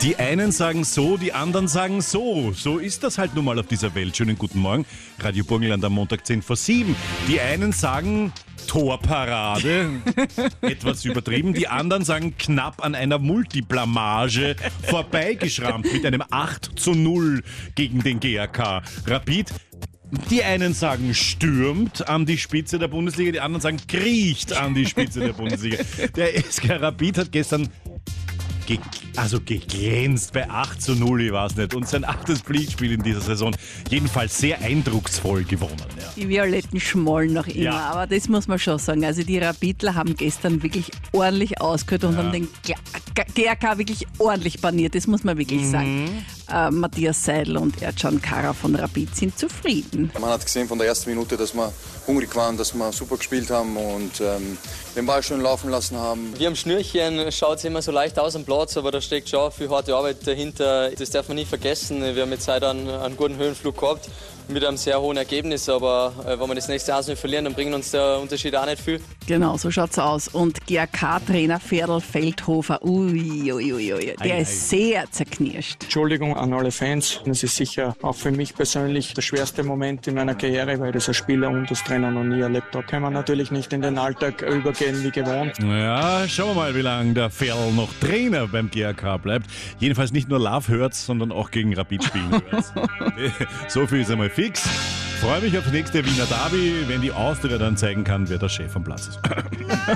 Die einen sagen so, die anderen sagen so. So ist das halt nun mal auf dieser Welt. Schönen guten Morgen. Radio Burgenland am Montag 10:07. Die einen sagen Torparade, etwas übertrieben. Die anderen sagen knapp an einer Multiblamage vorbeigeschrammt mit einem 8:0 gegen den GAK Rapid. Die einen sagen stürmt an die Spitze der Bundesliga, die anderen sagen kriecht an die Spitze der Bundesliga. Der SK Rapid hat gestern geglänzt bei 8:0, ich weiß nicht. Und sein 8. Pflichtspiel in dieser Saison. Jedenfalls sehr eindrucksvoll gewonnen. Ja. Die Violetten schmollen noch immer, Ja. aber das muss man schon sagen. Also die Rapidler haben gestern wirklich ordentlich ausgehört und haben den GAK wirklich ordentlich baniert, das muss man wirklich sagen. Matthias Seidel und Ercan Kara von Rapid sind zufrieden. Man hat gesehen von der ersten Minute, dass wir hungrig waren, dass wir super gespielt haben und den Ball schön laufen lassen haben. Wie am Schnürchen schaut es immer so leicht aus am Platz, aber da steckt schon viel harte Arbeit dahinter. Das darf man nie vergessen. Wir haben jetzt heute einen guten Höhenflug gehabt mit einem sehr hohen Ergebnis, aber wenn wir das nächste 1-0 verlieren, dann bringt uns der Unterschied auch nicht viel. Genau, so schaut's aus. Und GAK-Trainer Ferdl Feldhofer, der ist sehr zerknirscht. Entschuldigung an alle Fans. Das ist sicher auch für mich persönlich der schwerste Moment in meiner Karriere, weil das als Spieler und als Trainer noch nie erlebt habe. Kann man natürlich nicht in den Alltag übergehen wie gewohnt. Ja, schauen wir mal, wie lange der Ferl noch Trainer beim GAK bleibt. Jedenfalls nicht nur Love hört's, sondern auch gegen Rapid spielen hört's. So viel ist einmal fix. Freue mich aufs nächste Wiener Derby, wenn die Austria dann zeigen kann, wer der Chef am Platz ist.